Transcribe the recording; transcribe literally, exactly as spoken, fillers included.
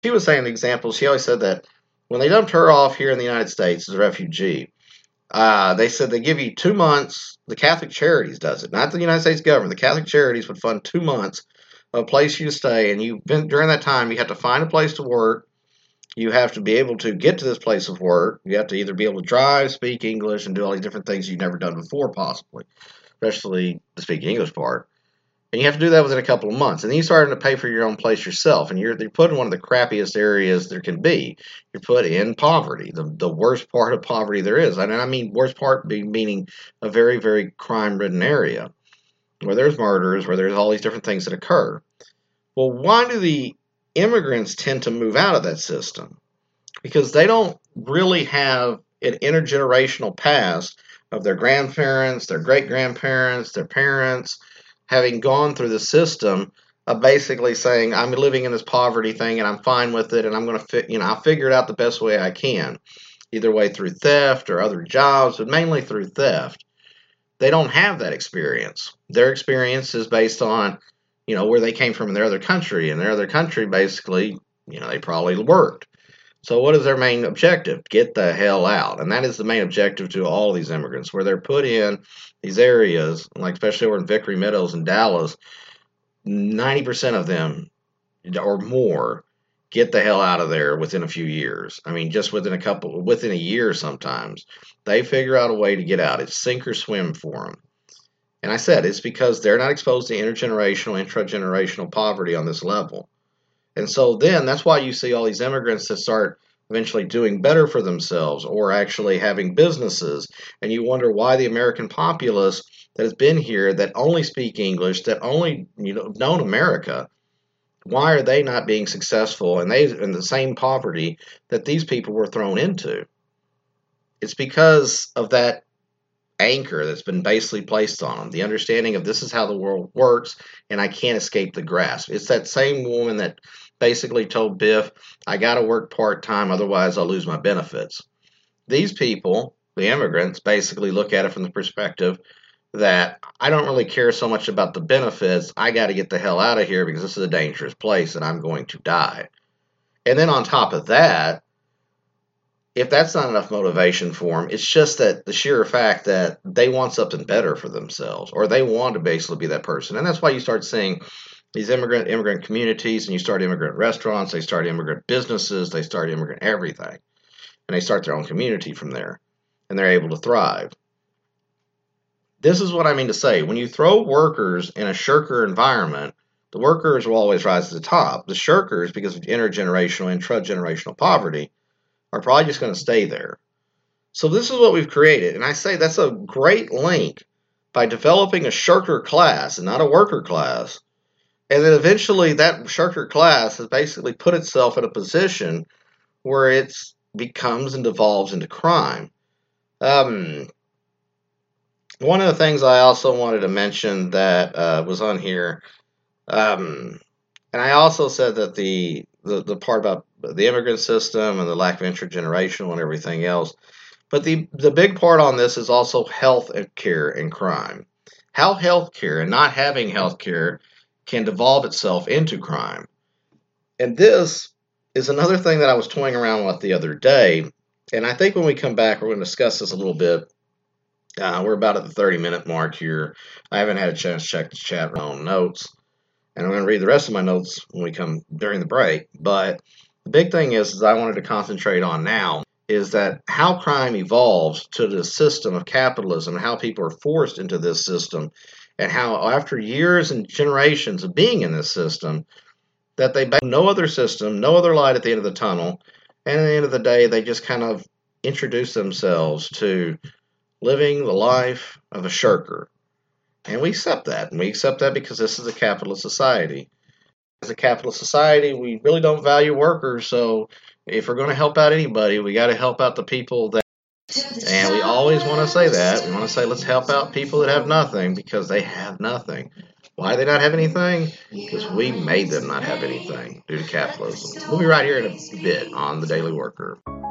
She was saying the example, she always said that when they dumped her off here in the United States as a refugee, uh, they said they give you two months. The Catholic Charities does it, not the United States government. The Catholic Charities would fund two months of a place you to stay, and you during that time you have to find a place to work. You have to be able to get to this place of work. You have to either be able to drive, speak English, and do all these different things you've never done before, possibly, especially the speaking English part. And you have to do that within a couple of months. And then you start to pay for your own place yourself. And you're, you're put in one of the crappiest areas there can be. You're put in poverty, the, the worst part of poverty there is. And I mean worst part being meaning a very, very crime-ridden area where there's murders, where there's all these different things that occur. Well, why do the immigrants tend to move out of that system? Because they don't really have an intergenerational past of their grandparents, their great-grandparents, their parents, having gone through the system of basically saying, I'm living in this poverty thing and I'm fine with it and I'm going to fit, you know, I'll figure it out the best way I can, either way through theft or other jobs, but mainly through theft. They don't have that experience. Their experience is based on, you know, where they came from in their other country, and their other country basically, you know, they probably worked. So what is their main objective? Get the hell out. And that is the main objective to all these immigrants, where they're put in these areas, like especially over in Vickery Meadows and Dallas, ninety percent of them or more get the hell out of there within a few years. I mean, just within a couple, within a year sometimes. They figure out a way to get out. It's sink or swim for them. And I said it's because they're not exposed to intergenerational, intragenerational poverty on this level. And so then that's why you see all these immigrants that start eventually doing better for themselves or actually having businesses. And you wonder why the American populace that has been here, that only speak English, that only, you know, known America, why are they not being successful and they in the same poverty that these people were thrown into? It's because of that anchor that's been basically placed on them, the understanding of this is how the world works and I can't escape the grasp. It's that same woman that basically told Biff, I got to work part-time, otherwise I'll lose my benefits. These people, the immigrants, basically look at it from the perspective that I don't really care so much about the benefits. I got to get the hell out of here because this is a dangerous place and I'm going to die. And then on top of that, if that's not enough motivation for them, it's just that the sheer fact that they want something better for themselves, or they want to basically be that person. And that's why you start seeing these immigrant immigrant communities, and you start immigrant restaurants, they start immigrant businesses, they start immigrant everything. And they start their own community from there, and they're able to thrive. This is what I mean to say. When you throw workers in a shirker environment, the workers will always rise to the top. The shirkers, because of intergenerational and intragenerational poverty, are probably just going to stay there. So this is what we've created. And I say that's a great link by developing a shirker class and not a worker class. And then eventually that shirker class has basically put itself in a position where it becomes and devolves into crime. Um, one of the things I also wanted to mention that uh, was on here, um, and I also said that the, the, the part about the immigrant system and the lack of intergenerational and everything else. But the, the big part on this is also health care and crime. How health care and not having health care can devolve itself into crime. And this is another thing that I was toying around with the other day. And I think when we come back, we're going to discuss this a little bit. Uh, we're about at the thirty minute mark here. I haven't had a chance to check the chat room notes. And I'm going to read the rest of my notes when we come during the break. But the big thing is, is I wanted to concentrate on now is that how crime evolves to the system of capitalism, how people are forced into this system, and how after years and generations of being in this system, that they have no other system, no other light at the end of the tunnel, and at the end of the day, they just kind of introduce themselves to living the life of a shirker. And we accept that, and we accept that because this is a capitalist society. As a capitalist society, we really don't value workers, so if we're going to help out anybody, we got to help out the people that, and we always want to say that. We want to say, let's help out people that have nothing because they have nothing. Why do they not have anything? Because we made them not have anything due to capitalism. We'll be right here in a bit on The Daily Worker.